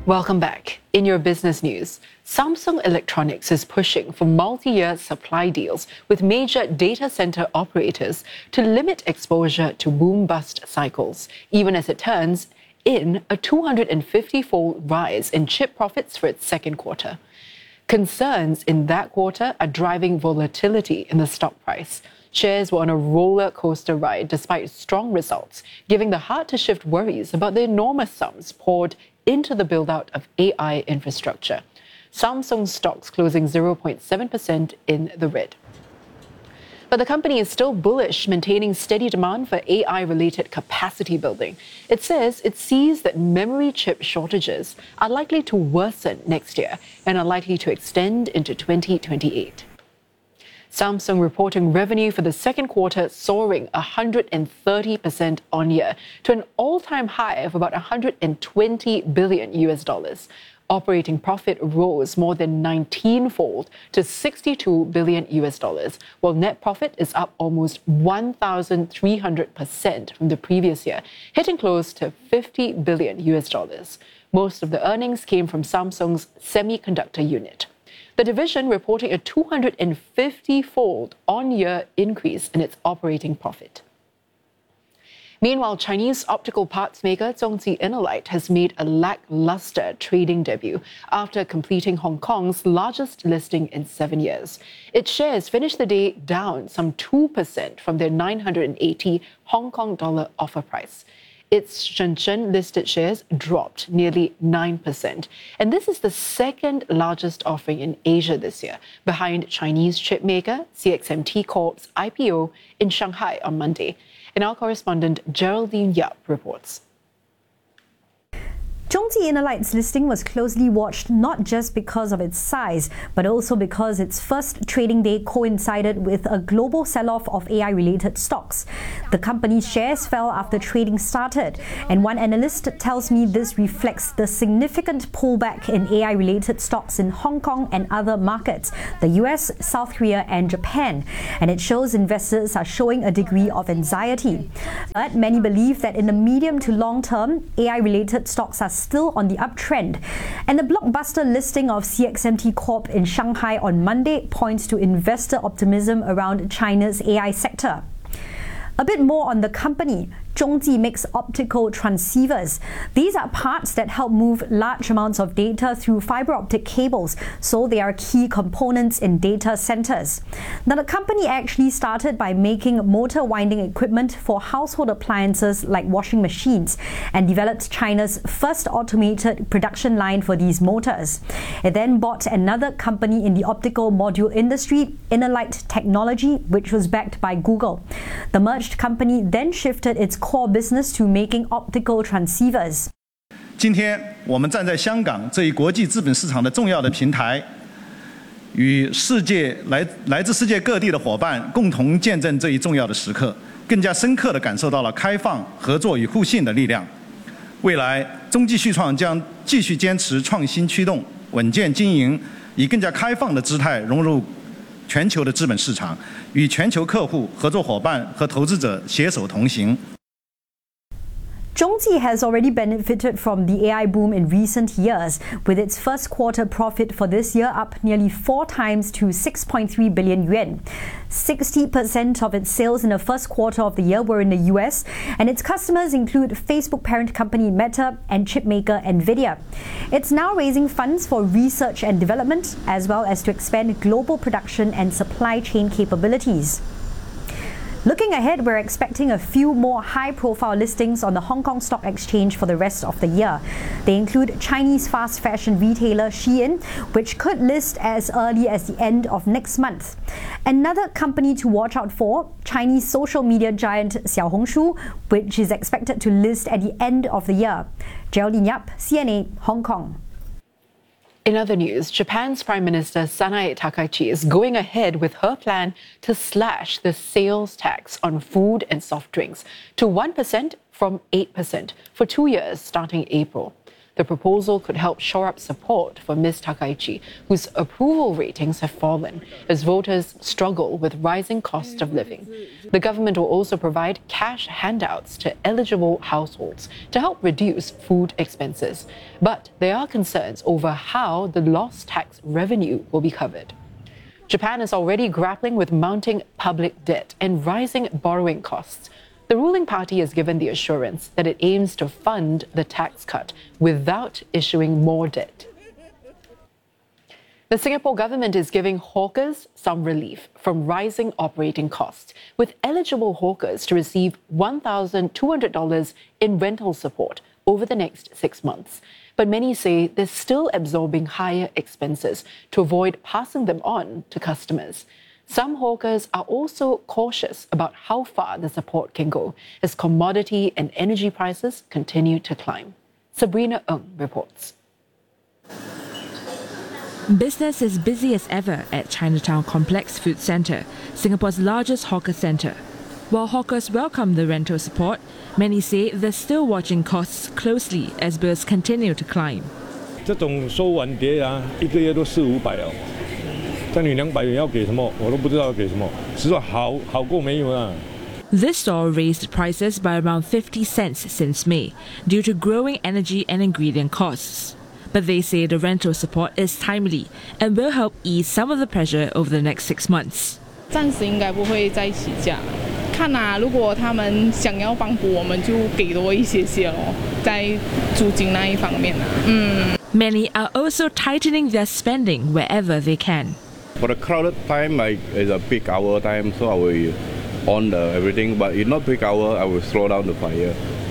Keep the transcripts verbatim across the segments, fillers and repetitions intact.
Welcome back. In your business news, Samsung Electronics is pushing for multi-year supply deals with major data center operators to limit exposure to boom-bust cycles, even as it turns in a two hundred fifty-fold rise in chip profits for its second quarter. Concerns in that quarter are driving volatility in the stock price. Shares were on a roller coaster ride despite strong results, giving the hard-to-shift worries about the enormous sums poured into the build-out of A I infrastructure. Samsung stocks closing zero point seven percent in the red. But the company is still bullish, maintaining steady demand for A I-related capacity building. It says it sees that memory chip shortages are likely to worsen next year and are likely to extend into twenty twenty-eight. Samsung reporting revenue for the second quarter soaring one hundred thirty percent on year to an all-time high of about one hundred twenty billion U S dollars. Operating profit rose more than nineteen-fold to sixty-two billion U S dollars, while net profit is up almost one thousand three hundred percent from the previous year, hitting close to fifty billion U S dollars. Most of the earnings came from Samsung's semiconductor unit. The division reporting a two hundred fifty-fold on-year increase in its operating profit. Meanwhile, Chinese optical parts maker Zhongji Innolight has made a lackluster trading debut after completing Hong Kong's largest listing in seven years. Its shares finished the day down some two percent from their nine hundred eighty Hong Kong dollar offer price. Its Shenzhen listed shares dropped nearly nine percent. And this is the second largest offering in Asia this year, behind Chinese chipmaker C X M T Corp's I P O in Shanghai on Monday. And our correspondent Geraldine Yap reports. Zhongji Innolight's listing was closely watched not just because of its size, but also because its first trading day coincided with a global sell-off of A I-related stocks. The company's shares fell after trading started, and one analyst tells me this reflects the significant pullback in A I-related stocks in Hong Kong and other markets, the U S, South Korea and Japan, and it shows investors are showing a degree of anxiety. But many believe that in the medium to long term, A I-related stocks are still on the uptrend. And the blockbuster listing of C X M T Corp in Shanghai on Monday points to investor optimism around China's A I sector. A bit more on the company. Zhongji makes optical transceivers. These are parts that help move large amounts of data through fiber optic cables, so they are key components in data centers. Now, the company actually started by making motor winding equipment for household appliances like washing machines and developed China's first automated production line for these motors. It then bought another company in the optical module industry, Innolight Technology, which was backed by Google. The merged company then shifted its core business to making optical transceivers. 今天我们站在香港这一国际资本市场的重要的平台，与世界来来自世界各地的伙伴共同见证这一重要的时刻，更加深刻地感受到了开放、合作与互信的力量。未来，中继续创将继续坚持创新驱动、稳健经营，以更加开放的姿态融入全球的资本市场，与全球客户、合作伙伴和投资者携手同行。 Zhongji has already benefited from the A I boom in recent years, with its first quarter profit for this year up nearly four times to six point three billion yuan. sixty percent of its sales in the first quarter of the year were in the U S, and its customers include Facebook parent company Meta and chipmaker Nvidia. It's now raising funds for research and development, as well as to expand global production and supply chain capabilities. Looking ahead, we're expecting a few more high-profile listings on the Hong Kong Stock Exchange for the rest of the year. They include Chinese fast fashion retailer Shein, which could list as early as the end of next month. Another company to watch out for, Chinese social media giant Xiaohongshu, which is expected to list at the end of the year. Geraldine Yap, C N A, Hong Kong. In other news, Japan's Prime Minister Sanae Takaichi is going ahead with her plan to slash the sales tax on food and soft drinks to one percent from eight percent for two years starting April. The proposal could help shore up support for Miz Takaichi, whose approval ratings have fallen as voters struggle with rising cost of living. The government will also provide cash handouts to eligible households to help reduce food expenses. But there are concerns over how the lost tax revenue will be covered. Japan is already grappling with mounting public debt and rising borrowing costs. The ruling party has given the assurance that it aims to fund the tax cut without issuing more debt. The Singapore government is giving hawkers some relief from rising operating costs, with eligible hawkers to receive one thousand two hundred dollars in rental support over the next six months. But many say they're still absorbing higher expenses to avoid passing them on to customers. Some hawkers are also cautious about how far the support can go as commodity and energy prices continue to climb. Sabrina Ng reports. Business is busy as ever at Chinatown Complex Food Centre, Singapore's largest hawker centre. While hawkers welcome the rental support, many say they're still watching costs closely as bills continue to climb. 这种收碗碟啊，一个月都四五百哦。但你两百元要给什么，我都不知道要给什么，只是好好过没有啊。 This store raised prices by around fifty cents since May due to growing energy and ingredient costs. But they say the rental support is timely and will help ease some of the pressure over the next six months. 暂时应该不会再起价，看啊，如果他们想要帮补，我们就给多一些些咯，在租金那一方面啊，嗯。 Many are also tightening their spending wherever they can. For the crowded time, I, it's a peak hour time, so I will on the everything. But in not peak hour, I will slow down the fire.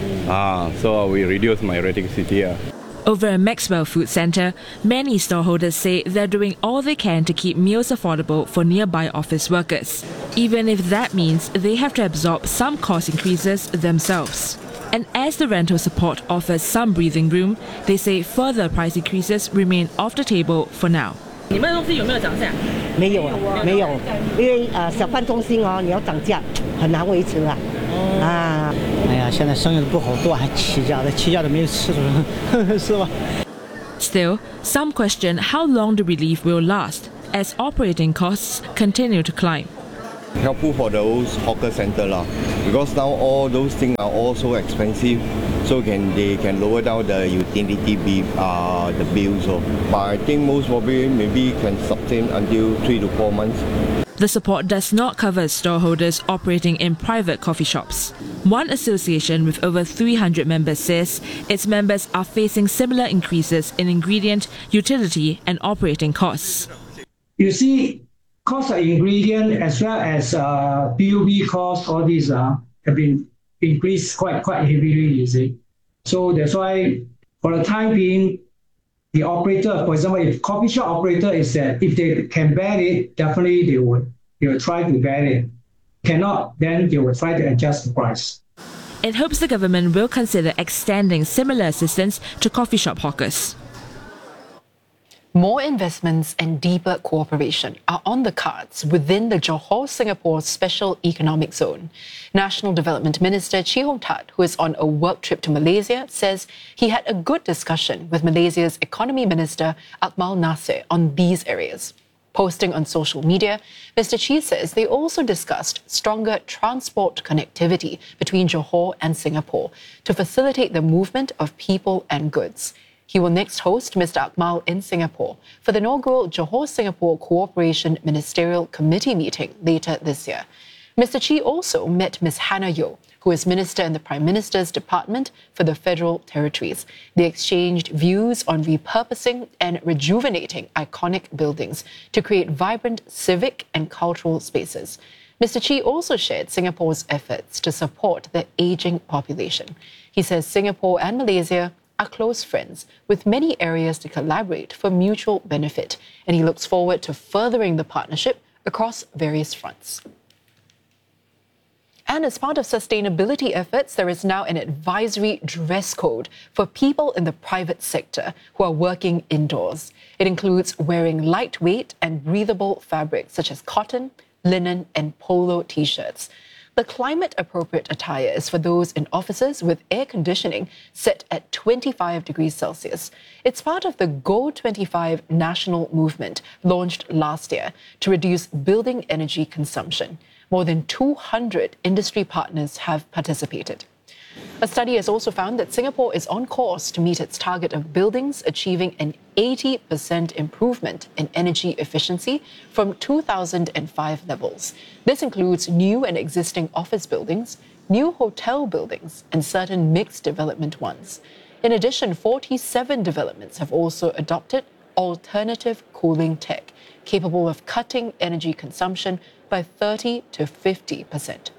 Ah, so I will reduce my electricity. Ah. Over at Maxwell Food Centre, many storeholders say they're doing all they can to keep meals affordable for nearby office workers, even if that means they have to absorb some cost increases themselves. And as the rental support offers some breathing room, they say further price increases remain off the table for now. 你们东西有没有涨价？ 没有啊，没有，因为呃小贩中心哦，你要涨价很难维持啊。啊， 哎呀，现在生意不好做，还起价的，起价的没有吃住，是吧？ Still, some question how long the relief will last as operating costs continue to climb. Helpful for those hawker center lah, because now all those things are all so expensive, so can they can lower down the utility bill, uh, the bills. So. But I think most probably maybe can sustain until three to four months. The support does not cover storeholders operating in private coffee shops. One association with over three hundred members says its members are facing similar increases in ingredient, utility and operating costs. You see, cost of ingredient as well as uh, B U B costs, all these uh, have been increased quite quite heavily, you see. So that's why for the time being, the operator, for example, if coffee shop operator is that if they can bear it, definitely they would they will try to bear it. Cannot, then they will try to adjust the price. It hopes the government will consider extending similar assistance to coffee shop hawkers. More investments and deeper cooperation are on the cards within the Johor-Singapore Special Economic Zone. National Development Minister Chee Hong Tat, who is on a work trip to Malaysia, says he had a good discussion with Malaysia's Economy Minister Akmal Nasir on these areas. Posting on social media, Mister Chee says they also discussed stronger transport connectivity between Johor and Singapore to facilitate the movement of people and goods. He will next host Mister Akmal in Singapore for the inaugural Johor-Singapore Cooperation Ministerial Committee meeting later this year. Mister Chee also met Miz Hannah Yeoh, who is Minister in the Prime Minister's Department for the Federal Territories. They exchanged views on repurposing and rejuvenating iconic buildings to create vibrant civic and cultural spaces. Mister Chee also shared Singapore's efforts to support the aging population. He says Singapore and Malaysia are close friends with many areas to collaborate for mutual benefit, and he looks forward to furthering the partnership across various fronts. And as part of sustainability efforts, there is now an advisory dress code for people in the private sector who are working indoors. It includes wearing lightweight and breathable fabrics such as cotton, linen, and polo t-shirts. The climate-appropriate attire is for those in offices with air conditioning set at twenty-five degrees Celsius. It's part of the Go twenty-five national movement launched last year to reduce building energy consumption. More than two hundred industry partners have participated. A study has also found that Singapore is on course to meet its target of buildings achieving an eighty percent improvement in energy efficiency from two thousand five levels. This includes new and existing office buildings, new hotel buildings, and certain mixed development ones. In addition, forty-seven developments have also adopted alternative cooling tech, capable of cutting energy consumption by thirty to fifty percent.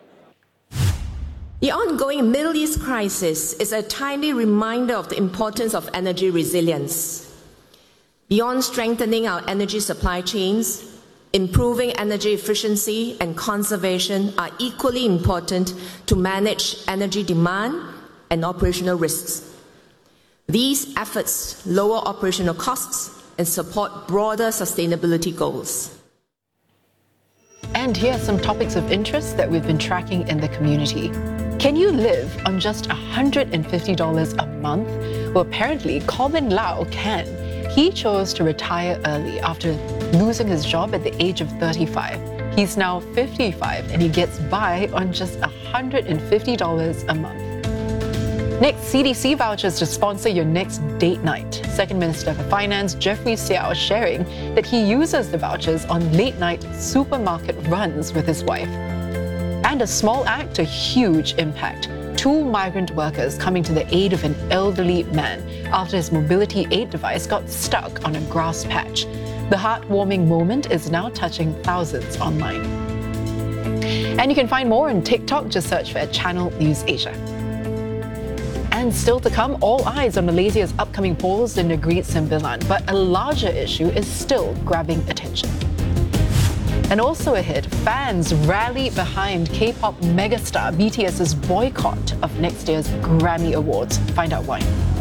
The ongoing Middle East crisis is a timely reminder of the importance of energy resilience. Beyond strengthening our energy supply chains, improving energy efficiency and conservation are equally important to manage energy demand and operational risks. These efforts lower operational costs and support broader sustainability goals. And here are some topics of interest that we've been tracking in the community. Can you live on just one hundred fifty dollars a month? Well, apparently, Colin Lau can. He chose to retire early after losing his job at the age of thirty-five. He's now fifty-five and he gets by on just one hundred fifty dollars a month. Next, C D C vouchers to sponsor your next date night. Second Minister for Finance Jeffrey Seow sharing that he uses the vouchers on late-night supermarket runs with his wife. And a small act, a huge impact. Two migrant workers coming to the aid of an elderly man after his mobility aid device got stuck on a grass patch. The heartwarming moment is now touching thousands online. And you can find more on TikTok. Just search for Channel News Asia. And still to come, all eyes on Malaysia's upcoming polls in Negeri Sembilan, but a larger issue is still grabbing attention. And also ahead, fans rally behind K-pop megastar BTS's boycott of next year's Grammy Awards. Find out why.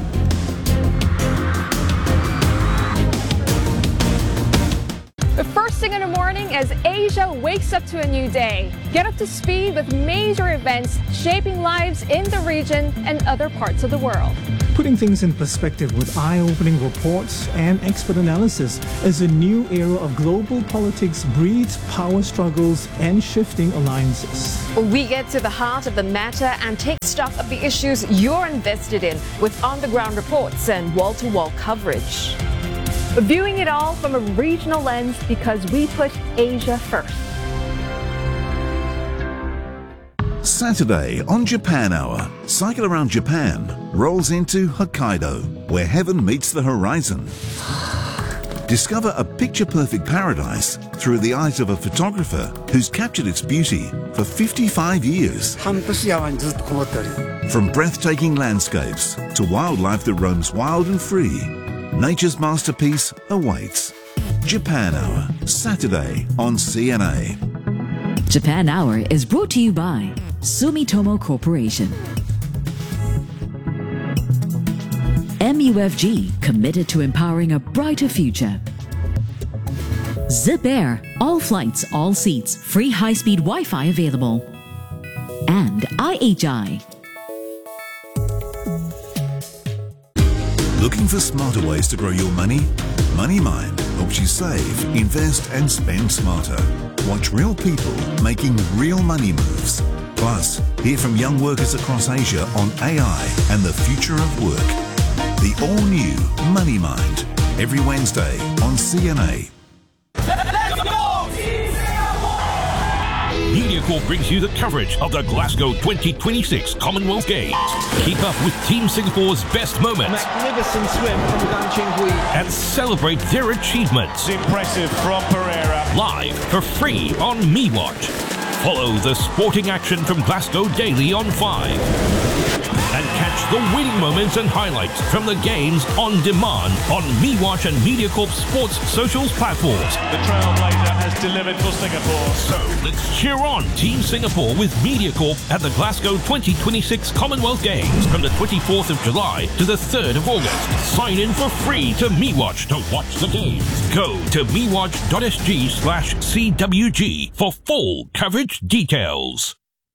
The first thing in the morning as Asia wakes up to a new day. Get up to speed with major events shaping lives in the region and other parts of the world. Putting things in perspective with eye-opening reports and expert analysis as a new era of global politics breeds power struggles and shifting alliances. We get to the heart of the matter and take stock of the issues you're invested in with on-the-ground reports and wall-to-wall coverage. Viewing it all from a regional lens because we put Asia first. Saturday on Japan Hour, Cycle Around Japan rolls into Hokkaido, where heaven meets the horizon. Discover a picture-perfect paradise through the eyes of a photographer who's captured its beauty for fifty-five years. From breathtaking landscapes to wildlife that roams wild and free, nature's masterpiece awaits. Japan Hour, Saturday on C N A. Japan Hour is brought to you by Sumitomo Corporation. M U F G, committed to empowering a brighter future. Zip Air, all flights, all seats, free high-speed Wi-Fi available. And I H I. Looking for smarter ways to grow your money? MoneyMind helps you save, invest and spend smarter. Watch real people making real money moves. Plus, hear from young workers across Asia on A I and the future of work. The all-new MoneyMind, every Wednesday on C N A. MediaCorp brings you the coverage of the Glasgow twenty twenty-six Commonwealth Games. Keep up with Team Singapore's best moments. Magnificent swim from Gan Ching-Hui. And celebrate their achievements. It's impressive from Pereira. Live for free on MeWatch. Follow the sporting action from Glasgow daily on five. And catch the winning moments and highlights from the games on demand on MeWatch and MediaCorp Sports Socials platforms. The trailblazer has delivered for Singapore. So let's cheer on Team Singapore with MediaCorp at the Glasgow twenty twenty-six Commonwealth Games from the twenty-fourth of July to the third of August. Sign in for free to MeWatch to watch the games. Go to mewatch.sg slash CWG for full coverage details.